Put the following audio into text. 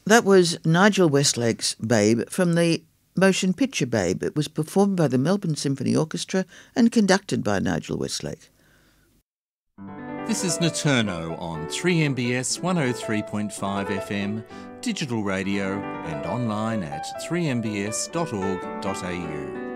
That was Nigel Westlake's Babe from the motion picture Babe. It was performed by the Melbourne Symphony Orchestra and conducted by Nigel Westlake. This is Naturno on 3MBS 103.5 FM, digital radio and online at 3mbs.org.au.